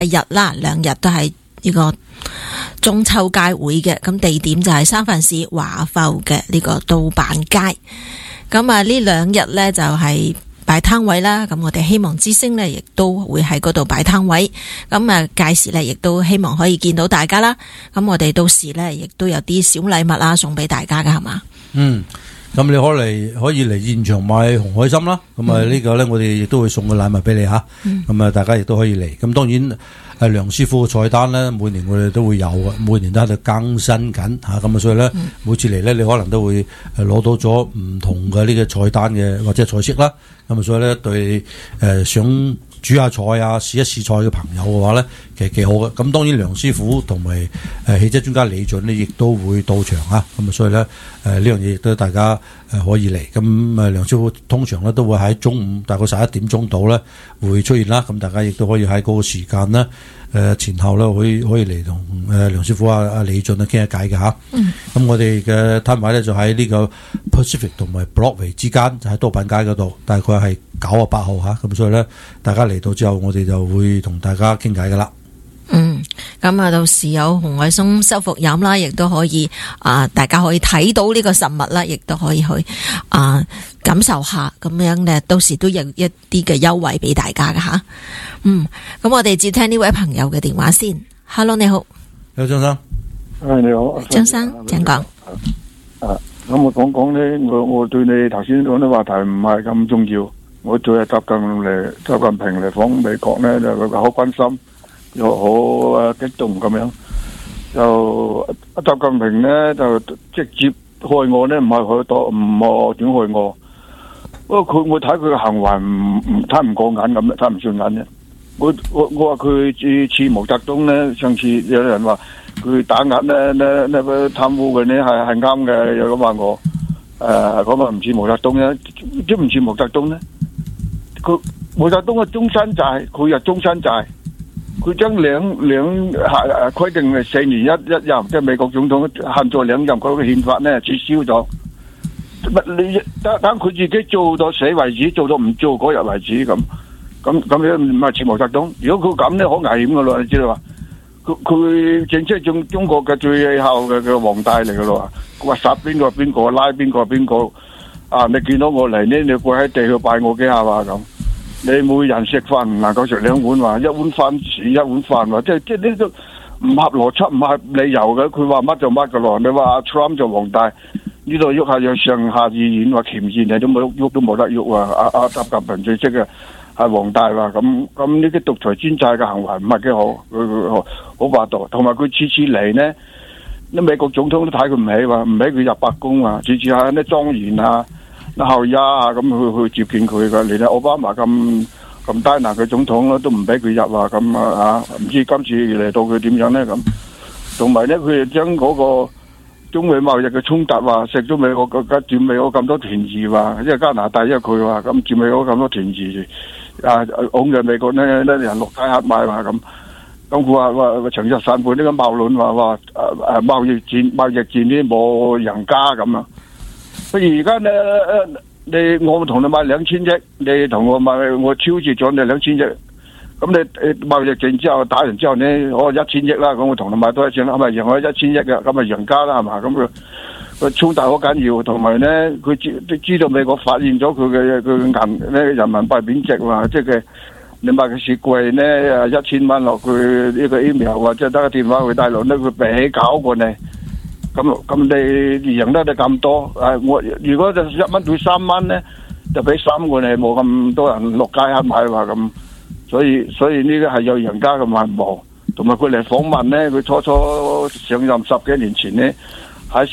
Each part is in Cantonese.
日啦，2日都係呢個中秋佳會嘅，咁地點就係三藩市華埠嘅呢個盜版街。咁啊呢2日呢，就係擺攤位啦，咁我哋希望之星呢，亦都會喺嗰度擺攤位。咁啊屆時呢，亦都希望可以見到大家啦。咁我哋到時呢，亦都有啲小禮物啊送俾大家噶，係嘛？ 咁你可以嚟現場買紅海參啦。咁啊呢個呢，我哋亦都會送個禮物俾你吓。咁啊大家亦都可以嚟。咁當然梁師傅嘅菜單呢，每年我哋都會有嘅，每年都喺度更新緊吓。咁啊所以呢，每次嚟呢，你可能都會攞到咗唔同嘅呢個菜單嘅或者菜式啦。咁啊所以呢，對想煮下菜啊，試一試菜嘅朋友嘅話呢，其實幾好嘅。咁當然梁師傅同埋汽車專家李俊呢，亦都會到場啊。咁啊，所以呢，呢樣嘢亦都大家可以嚟。咁梁師傅通常呢，都會喺中午大概11點鐘到呢會出現啦。咁大家亦都可以喺嗰個時間呢，前後呢，可以嚟同梁師傅阿李俊傾下偈嘅嚇。咁我哋嘅攤位呢，就喺呢個 Pacific 同埋 Broadway 之間，就喺多品街嗰度，大概係98號嚇。咁所以呢，大家嚟到之後，我哋就會同大家傾偈噶啦。 咁啊，到時有紅海參修復飲啦，亦都可以大家可以睇到呢個實物啦，亦都可以去感受下，咁樣咧，到時都有一啲嘅優惠俾大家噶吓。咁我哋接聽呢位朋友嘅電話先。Hello， 你好。 張生。 你好。 張生，請講。 咁我講咧，我對你頭先講啲話題唔係咁重要。我最係習近平嚟訪美國咧，就佢好關心。又好激動咁樣，就習近平咧就直接害我咧，唔係點害我？不過我睇佢嘅行為睇唔過眼咁，睇唔順眼啫。我話佢似毛澤東咧，上次有人話佢打壓咧貪污嘅咧係啱嘅，有咁話我講話唔似毛澤東咧，點唔似毛澤東咧？佢毛澤東嘅終身制，佢又終身制。佢將規定係4年一任，即係美國總統限咗2任嗰個憲法咧取消咗。你等佢自己做到死為止，做到唔做嗰日為止咁樣唔係似毛澤東。如果佢咁咧，好危險噶咯，你知道嘛？佢正式係中國嘅最後嘅皇帝嚟噶咯。佢話殺邊個拉邊個你見到我嚟呢，你跪喺地去拜我幾下話咁。你每人食飯唔能夠食2碗話，一碗飯似一碗飯話，即係呢都唔合邏輯，唔合理由嘅。佢話乜就乜噶咯。你話阿 Trump 做皇帝，呢度喐下有上下議院話鉗線，你都冇喐都冇得喐啊！阿習近平最識嘅係皇帝話咁呢啲獨裁專制嘅行為唔係幾好，佢好霸道。同埋佢次嚟呢，啲美國總統都睇佢唔起話，唔俾佢入白宮啊，次係啲莊園啊。後裔啊，咁去接見佢噶，連奧巴馬咁低能嘅總統都唔俾佢入啊，咁唔知今次嚟到佢點樣咧咁。同埋咧，佢哋將嗰個中美貿易嘅衝突話食咗美國佔美國咁多便宜話，因為加拿大因為佢話咁佔美國咁多便宜拱嘅美國呢啲人落街黑買話咁。咁佢話長日散播呢個謬論話貿易戰呢冇人加咁啊。不如而家我同你買2000億，你同我買，我超住咗你2000億。咁你貿易戰之後打完之後呢，我1000億啦，咁我同你買多一千啦，係咪贏我1000億嘅？咁咪贏家啦，係嘛？咁佢衝突好緊要，同埋呢，佢知道美國發現咗佢嘅銀咧人民幣貶值嘛，即係你買個雪櫃呢，1000蚊落去呢個 email 或者打個電話去大陸呢，佢比起搞過你。咁你贏得你咁多，我如果就1蚊對3蚊咧，就俾3個你，冇咁多人落街買話咁，所以呢個係有贏家嘅面貌，同埋佢嚟訪問咧，佢初上任10幾年前咧，喺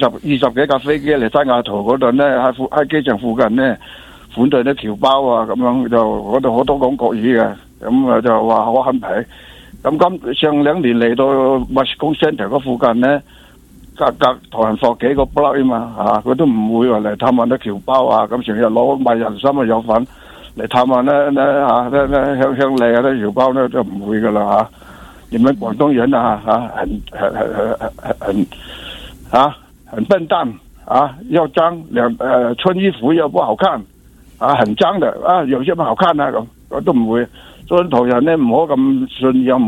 20幾架飛機嚟西雅圖嗰度咧，喺機場附近咧，款待啲僑胞啊，咁樣就嗰度好多講國語嘅，咁就話好肯皮。咁上2年嚟到 Washington Center 嗰附近咧。隔唐人坊幾個 block 啊嘛，佢都唔會話嚟探問啲僑胞啊，咁成日攞賣人參啊有份嚟探問鄉里啊啲僑胞咧就唔會噶啦嚇。你們廣東人很笨蛋要髒穿衣服又不好看很髒的有些不好看啊咁，我都唔會。 信徒人咧唔可咁信任。